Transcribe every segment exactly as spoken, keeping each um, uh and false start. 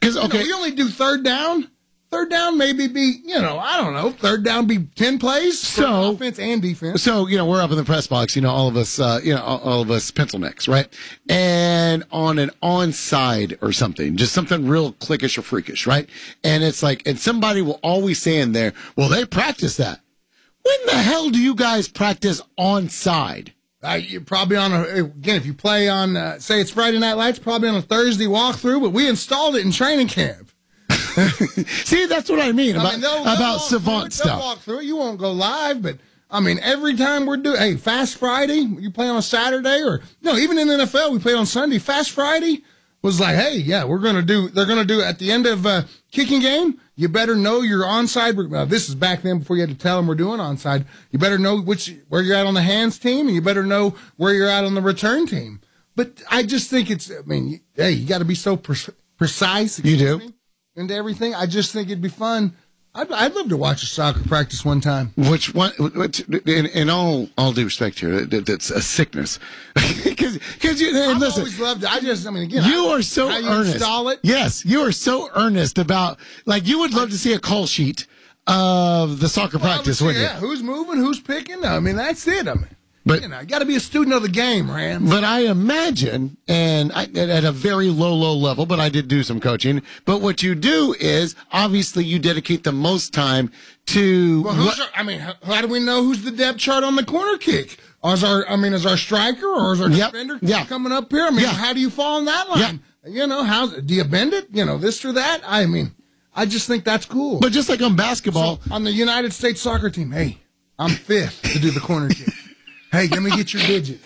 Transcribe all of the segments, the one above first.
Because okay, you know, we only do third down. Third down maybe be, you know, I don't know. Third down be ten plays for so, offense and defense. So, you know, we're up in the press box, you know, all of us, uh, you know, all, all of us pencil necks, right? And on an onside or something, just something real cliquish or freakish, right? And it's like, and somebody will always say in there, well, they practice that. When the hell do you guys practice onside? Uh, you're probably on a, again, if you play on, uh, say it's Friday Night Lights, probably on a Thursday walkthrough, but we installed it in training camp. See, that's what I mean about, I mean, they'll, they'll about savant stuff. They'll walk through it. You won't go live, but I mean, every time we're doing, hey, Fast Friday, you play on a Saturday, or no, even in the N F L, we play on Sunday. Fast Friday was like, hey, yeah, we're gonna do. They're gonna do at the end of uh, kicking game. You better know your onside. Uh, this is back then before you had to tell them we're doing onside. You better know which where you're at on the hands team, and you better know where you're at on the return team. But I just think it's. I mean, hey, you got to be so pre- precise. You do. Me. Into everything. I just think it'd be fun. I'd, I'd love to watch a soccer practice one time. Which one? Which, in, in all all due respect here, that, that's a sickness. Because you I've listen, always loved it. I just, I mean, again, you I, are so how you earnest. Install it. Yes, you are so earnest about. Like you would love to see a call sheet of the soccer well, practice, see, wouldn't yeah, you? who's moving? Who's picking? I mean, that's it. I mean. But you know, you got to be a student of the game, Rand. But I imagine, and I, at a very low, low level, but I did do some coaching. But what you do is, obviously, you dedicate the most time to. Well, who's our, I mean, how, how do we know who's the depth chart on the corner kick? Or is our, I mean, is our striker or is our yep, defender yeah. coming up here? I mean, yeah. how do you fall on that line? Yeah. You know, how do you bend it? You know, this or that? I mean, I just think that's cool. But just like on basketball, so, on the United States soccer team, hey, I'm fifth to do the corner kick. Hey, let me get your digits.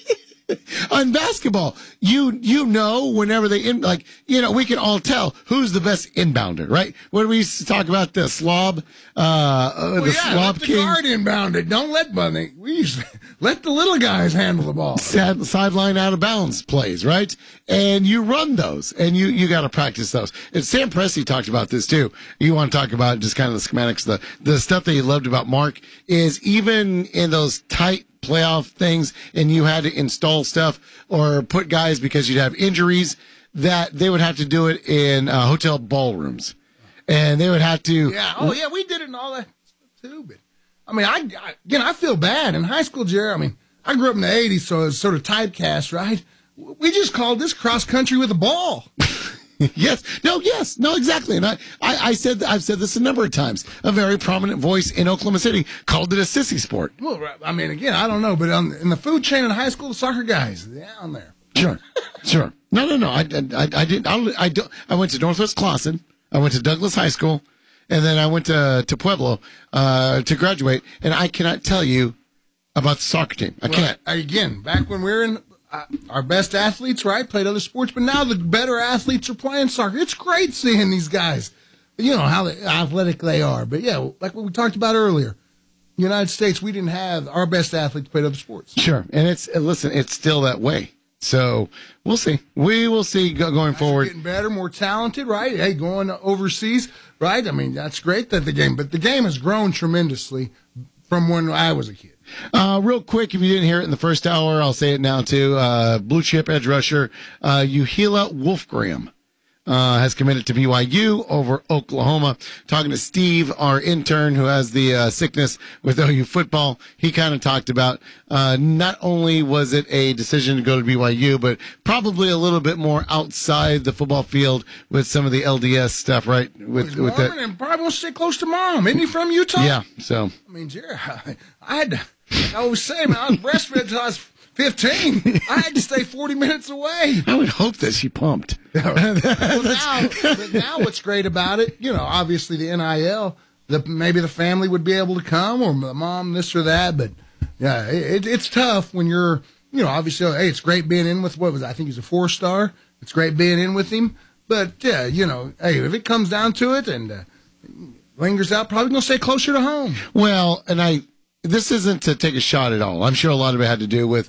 On basketball, you you know whenever they in, like you know we can all tell who's the best inbounder, right? When we used to talk about the slob, uh, well, the yeah, slob let the king, guard inbound it. Don't let Bunny. We used to, let the little guys handle the ball. Sad, sideline out of bounds plays, right? And you run those, and you you got to practice those. And Sam Presti talked about this too. You want to talk about just kind of the schematics, the the stuff that he loved about Mark is even in those tight playoff things, and you had to install stuff or put guys because you'd have injuries, that they would have to do it in uh, hotel ballrooms, and they would have to. Yeah. Oh, yeah. We did it and all that too. But I mean, I, I again, I feel bad in high school, Jerry. I mean, I grew up in the eighties, so it's sort of typecast, right? We just called this cross country with a ball. Yes. No, yes. No, exactly. And I, I, I said, I've said this a number of times. A very prominent voice in Oklahoma City called it a sissy sport. Well, I mean, again, I don't know, but on, in the food chain in high school, the soccer guys, down there. Sure. Sure. No, no, no. I, I, I didn't, I, I, don't, I went to Northwest Clawson. I went to Douglas High School. And then I went to, to Pueblo, uh, to graduate. And I cannot tell you about the soccer team. I well, can't. Again, back when we were in, Uh, our best athletes, right, played other sports, but now the better athletes are playing soccer. It's great seeing these guys, you know, how athletic they are. But, yeah, like what we talked about earlier, United States, we didn't have our best athletes played other sports. Sure. And it's, listen, it's still that way. So we'll see. We will see go, going guys forward. Getting better, more talented, right? Hey, going overseas, right? I mean, that's great that the game, but the game has grown tremendously from when I was a kid. Uh, real quick, if you didn't hear it in the first hour, I'll say it now too. Uh, blue chip edge rusher, uh, Uhila Wolfgram, uh, has committed to B Y U over Oklahoma. Talking to Steve, our intern who has the, uh, sickness with O U football, he kind of talked about, uh, not only was it a decision to go to B Y U, but probably a little bit more outside the football field with some of the L D S stuff, right? With, with that. And probably wants to stay close to mom. Isn't he from Utah? Yeah. So, I mean, Jerry, I, I had to, like I always say, man, I was breastfed until I was fifteen. I had to stay forty minutes away. I would hope that she pumped. well, now, but now what's great about it, you know, obviously the N I L, the, maybe the family would be able to come, or the mom, this or that, but yeah, it, it's tough when you're, you know, obviously, hey, it's great being in with, what was it? I think he's a four star. It's great being in with him, but yeah, you know, hey, if it comes down to it and uh, lingers out, probably going to stay closer to home. Well, and I, this isn't to take a shot at all. I'm sure a lot of it had to do with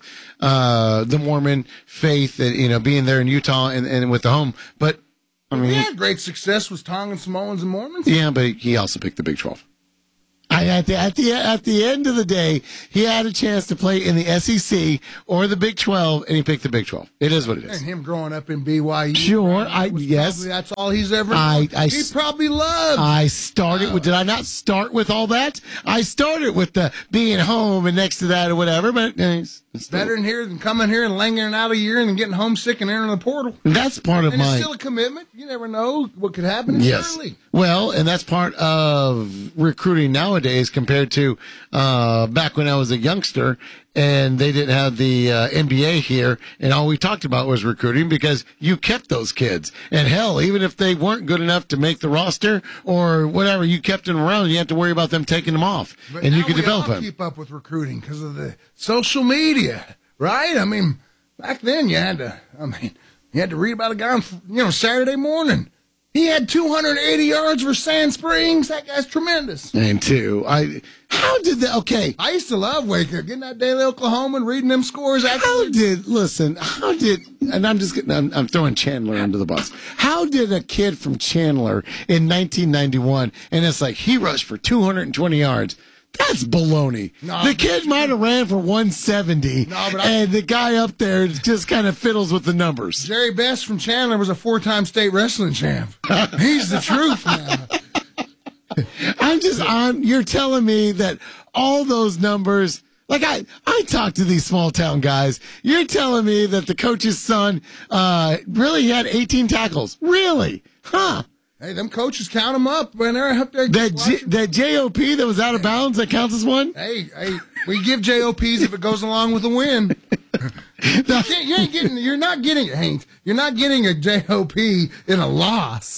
uh, the Mormon faith, and you know, being there in Utah and, and with the home. But I mean, we had great success with Tongan Samoans and Mormons. Yeah, but he also picked the Big twelve. I at the at the at the end of the day, he had a chance to play in the S E C or the Big twelve, and he picked the Big twelve. It is what it is. And him growing up in B Y U. Sure, right, I yes, probably, that's all he's ever. I, I he probably loved. I started with. Did I not start with all that? I started with the being home and next to that or whatever. But eh, it's, it's better than here than coming here and laying out a year and then getting homesick and entering the portal. That's part of and my. It's still a commitment. You never know what could happen. Yes. Early. Well, and that's part of recruiting nowadays compared to uh, back when I was a youngster and they didn't have the uh, N B A here, and all we talked about was recruiting because you kept those kids. And hell, even if they weren't good enough to make the roster or whatever, you kept them around. You have to worry about them taking them off, but and now you could we develop all them. Keep up with recruiting because of the social media, right? I mean, back then you had to. I mean, you had to read about a guy on, you know, Saturday morning. He had two hundred eighty yards for Sand Springs. That guy's tremendous. And two, I how did that? Okay, I used to love waking up, getting that Daily Oklahoma and reading them scores. After how did listen? How did? And I'm just getting. I'm, I'm throwing Chandler under the bus. How did a kid from Chandler in nineteen ninety-one, and it's like he rushed for two hundred twenty yards? That's baloney. No, the kid might have ran for one seventy, no, but and the guy up there just kind of fiddles with the numbers. Jerry Best from Chandler was a four-time state wrestling champ. He's the truth now. I'm just on. You're telling me that all those numbers, like I, I talk to these small town guys. You're telling me that the coach's son uh, really had eighteen tackles. Really? Huh? Hey, them coaches count them up when they're up there. That G, that J O P that was out of bounds, that counts as one? Hey, hey, we give J O Ps if it goes along with the win. you, can't, you ain't getting, you're not getting, Hank, you're not getting a J O P in a loss.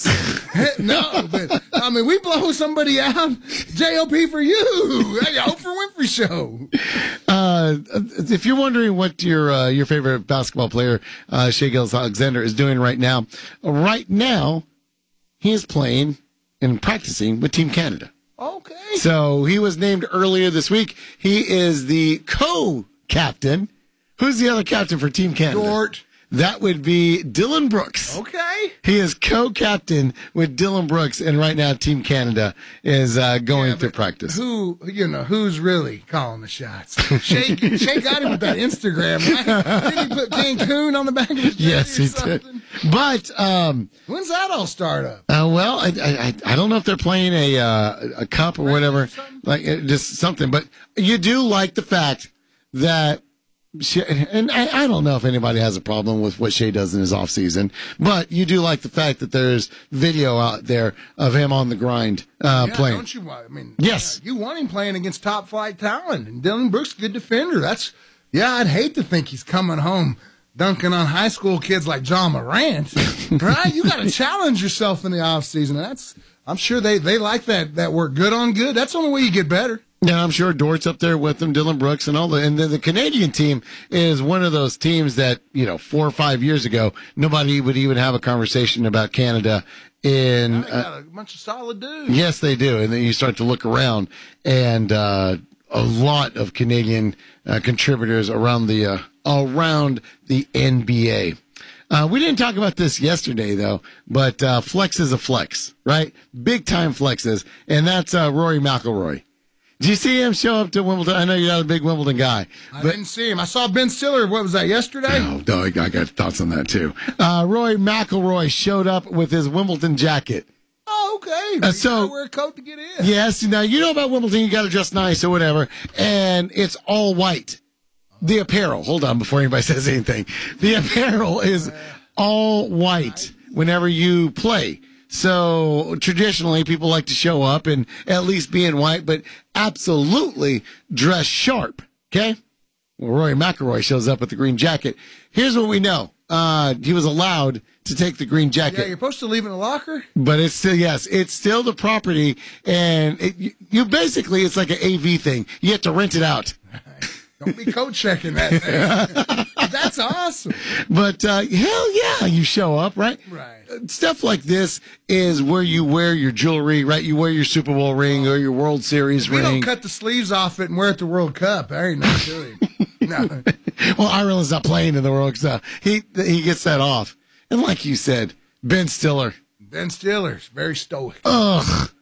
No, but, I mean, we blow somebody out, J O P for you. Hey, Oprah Winfrey Show. Uh, if you're wondering what your uh, your favorite basketball player, uh, Shai Gilgeous-Alexander, is doing right now, right now, he is playing and practicing with Team Canada. Okay. So he was named earlier this week. He is the co-captain. Who's the other captain for Team Canada? Dort. That would be Dylan Brooks. Okay. He is co-captain with Dylan Brooks, and right now Team Canada is uh, going yeah, through practice. Who, you know, who's really calling the shots? Shay, Shay got him with that Instagram, right? Did he put Cancun on the back of his jersey Yes, he something? did. But um, when's that all start up? Uh, well, I, I I don't know if they're playing a uh, a cup or right, whatever, or like uh, just something. But you do like the fact that. She, and I, I don't know if anybody has a problem with what Shai does in his off season, but you do like the fact that there's video out there of him on the grind uh, yeah, playing. Don't you? I mean, yes, yeah, you want him playing against top flight talent, and Dylan Brooks, good defender. That's yeah. I'd hate to think he's coming home dunking on high school kids like John Morant, right? You got to challenge yourself in the off season. That's I'm sure they they like that that work. Good on good. That's the only way you get better. Yeah, I'm sure Dort's up there with them, Dylan Brooks, and all the. And then the Canadian team is one of those teams that, you know, four or five years ago, nobody would even have a conversation about Canada. In now they got a bunch of solid dudes. Yes, they do. And then you start to look around, and uh, a lot of Canadian uh, contributors around the uh, around the N B A. Uh, we didn't talk about this yesterday, though, but uh, flex is a flex, right? Big time flexes, and that's uh, Rory McIlroy. Did you see him show up to Wimbledon? I know you're not a big Wimbledon guy. I but, didn't see him. I saw Ben Stiller. What was that, yesterday? Oh, no, I got thoughts on that, too. Uh, Rory McIlroy showed up with his Wimbledon jacket. Oh, okay. Uh, you so gotta wear a coat to get in. Yes. Now, you know about Wimbledon. You got to dress nice or whatever. And it's all white. The apparel. Hold on before anybody says anything. The apparel is all white whenever you play. So traditionally, people like to show up and at least be in white, but absolutely dress sharp. Okay? Well, Rory McIlroy shows up with the green jacket. Here's what we know. Uh, he was allowed to take the green jacket. Yeah, you're supposed to leave it in the locker? But it's still, yes, it's still the property. And it, you, you basically, it's like an A V thing. You have to rent it out. Don't be coat checking that thing. That's awesome. But uh, hell yeah, you show up, right? Right. Stuff like this is where you wear your jewelry, right? You wear your Super Bowl ring or your World Series we ring. We don't cut the sleeves off it and wear it to World Cup. I ain't not doing. No. Well, Ireland's not playing in the World Cup. He he gets that off. And like you said, Ben Stiller. Ben Stiller's very stoic. Ugh.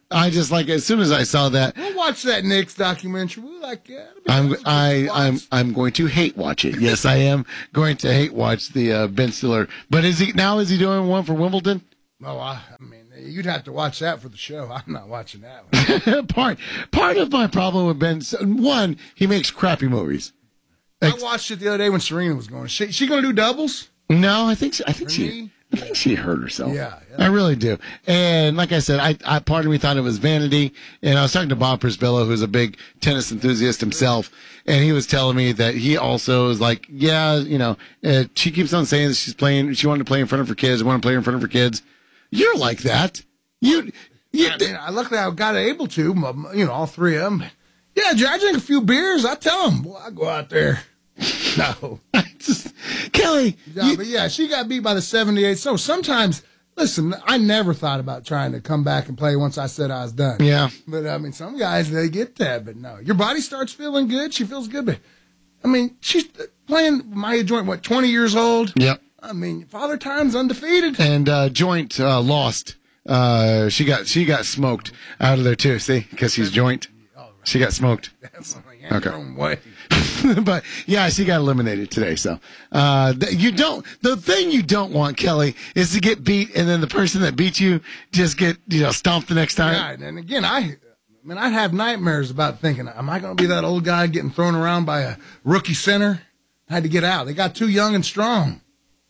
I just like as soon as I saw that, We'll watch that Knicks documentary. We're like, yeah. it'll be I'm nice to I watch. I'm I'm going to hate watch it. Yes, I am going to hate watch the uh, Ben Stiller. But is he now? Is he doing one for Wimbledon? Oh, I, I mean, you'd have to watch that for the show. I'm not watching that one. part part of my problem with Ben, one, he makes crappy movies. I watched it the other day when Serena was going. She she going to do doubles? No, I think she, I think For she me? I think she hurt herself. Yeah, yeah. I really do. And like I said, I, I part of me thought it was vanity. And I was talking to Bob Prisbillo, who's a big tennis enthusiast himself, and he was telling me that he also is like, yeah, you know, uh, she keeps on saying that she's playing, she wanted to play in front of her kids, wanted to play in front of her kids. You're like that. You, you. I mean, I, luckily I got able to, m- you know, all three of them. Yeah, I drink a few beers. I tell them, well, I go out there. No. just, Kelly. Yeah, you- but yeah, she got beat by the seventy-eight. So sometimes, listen, I never thought about trying to come back and play once I said I was done. yeah. But I mean, some guys, they get that, but no. Your body starts feeling good. She feels good. But I mean, she's playing Maya Joint, what, twenty years old? Yep. I mean, Father Time's undefeated. And uh, Joint uh, lost. Uh, she got she got smoked out of there too. See, because she's Joint, she got smoked. Okay. Okay. Way. But yeah, she got eliminated today. So uh, th- you don't. The thing you don't want, Kelly, is to get beat, and then the person that beat you just get you know stomped the next time. Yeah, and again, I, I mean, I'd have nightmares about thinking, am I going to be that old guy getting thrown around by a rookie center? I had to get out. They got too young and strong.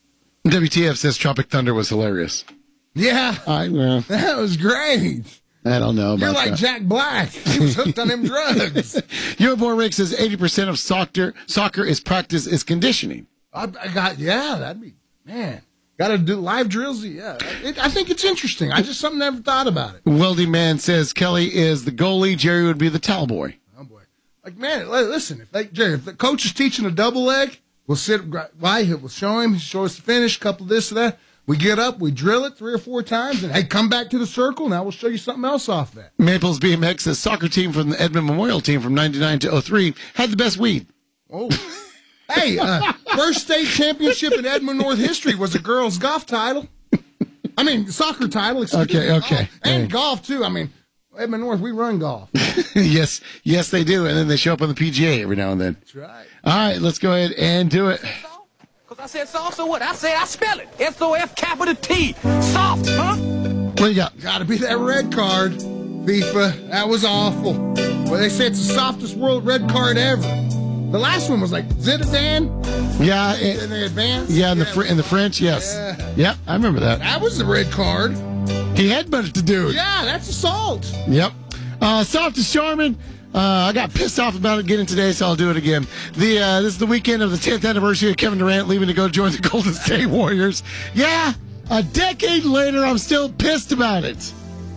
W T F says Tropic Thunder was hilarious. Yeah, I well, that was great. I don't know about You're like that. Jack Black. He was hooked on them drugs. Your boy Rick says eighty percent of soccer soccer is practice is conditioning. I, I got, yeah, that'd be, man. Got to do live drills. Yeah, it, I think it's interesting. I just something never thought about it. Wealthy Man says Kelly is the goalie. Jerry would be the towel boy. Oh boy, like man, li- listen. If they, Jerry, if the coach is teaching a double leg, we'll sit. Why? We'll show him. Show us the finish. Couple of this and that. We get up, we drill it three or four times, and hey, come back to the circle. Now we'll show you something else off that. Maples B M X says soccer team from the Edmond Memorial team from ninety-nine to oh three had the best weed. Oh, hey, uh, first state championship in Edmond North history was a girls' golf title. I mean, soccer title. Excuse Okay, me. okay. Oh, and Hey. golf too. I mean, Edmond North, we run golf. yes, yes, they do. And then they show up on the P G A every now and then. That's right. All right, let's go ahead and do it. Cause I said soft, so what? I say I spell it. S O F capital T. Soft, huh? What do you got? Got to be that red card, FIFA. That was awful. Well, they say it's the softest world red card ever. The last one was like Zidane. Yeah, In it, the advance. yeah, in the fr- in the French, yes. Yeah. Yep, I remember that. That was the red card. He headbutted the dude. Yeah, that's assault. Yep. Uh, Soft is Charmin. Uh, I got pissed off about it getting today, so I'll do it again. The uh, This is the weekend of the tenth anniversary of Kevin Durant leaving to go join the Golden State Warriors. Yeah, a decade later, I'm still pissed about it.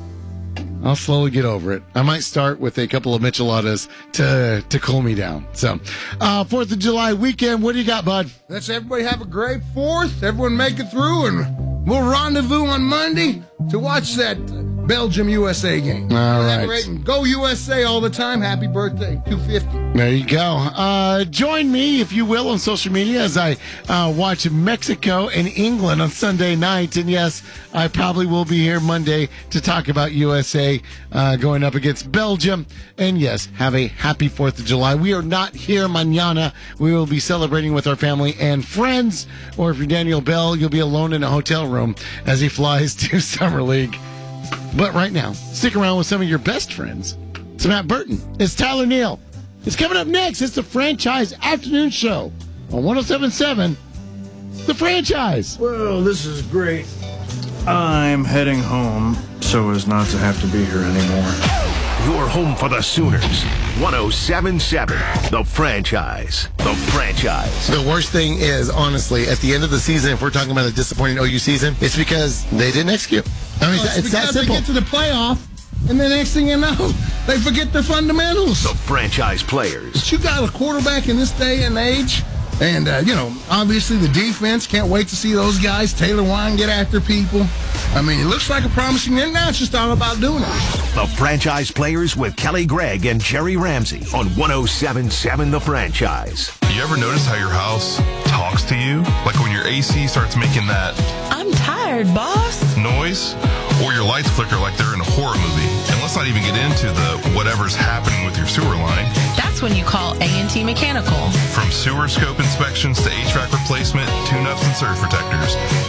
I'll slowly get over it. I might start with a couple of micheladas to to cool me down. So, uh, fourth of July weekend, what do you got, bud? Let's everybody have a great fourth. Everyone make it through, and we'll rendezvous on Monday to watch that Belgium U S A game. All That right. great, and go U S A all the time. Happy birthday, two fifty. There you go. Uh, join me, if you will, on social media as I uh, watch Mexico and England on Sunday night. And yes, I probably will be here Monday to talk about U S A uh, going up against Belgium. And yes, have a happy fourth of July. We are not here mañana. We will be celebrating with our family and friends. Or if you're Daniel Bell, you'll be alone in a hotel room as he flies to Summer League. But right now, stick around with some of your best friends. It's Matt Burton. It's Tyler Neal. It's coming up next. It's the Franchise Afternoon Show on one oh seven point seven. The Franchise. Well, this is great. I'm heading home so as not to have to be here anymore. You're home for the Sooners. one oh seven point seven. The Franchise. The Franchise. The worst thing is, honestly, at the end of the season, if we're talking about a disappointing O U season, it's because they didn't execute. I mean, it's, it's that because simple. they get to the playoff, and the next thing you know, they forget their fundamentals. The franchise players. But you got a quarterback in this day and age, and, uh, you know, obviously the defense, can't wait to see those guys. Taylor Wine get after people. I mean, it looks like a promising year. Now it's just all about doing it. The franchise players with Kelly Gregg and Jerry Ramsey on one oh seven point seven The Franchise. You ever notice how your house talks to you? Like when your A C starts making that I'm tired, boss. noise? Or your lights flicker like they're in a horror movie. And let's let's not even get into the whatever's happening with your sewer line. That's when you call A and T Mechanical. From sewer scope inspections to H V A C replacement, tune-ups, and surge protectors,